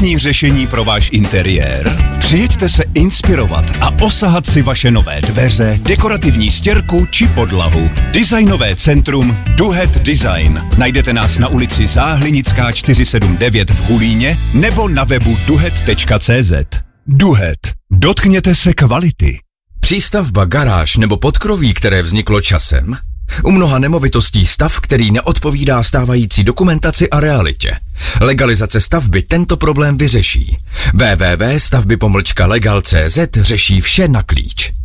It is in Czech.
Kompletní řešení pro váš interiér? Přijeďte se inspirovat a osahat si vaše nové dveře, dekorativní stěrku či podlahu. Designové centrum Duhet Design. Najdete nás na ulici Záhlinická 479 v Hulíně nebo na webu duhet.cz. Duhet. Dotkněte se kvality. Přístavba, garáž nebo podkroví, které vzniklo časem? U mnoha nemovitostí stav, který neodpovídá stávající dokumentaci a realitě. Legalizace stavby tento problém vyřeší. www.stavby-legal.cz řeší vše na klíč.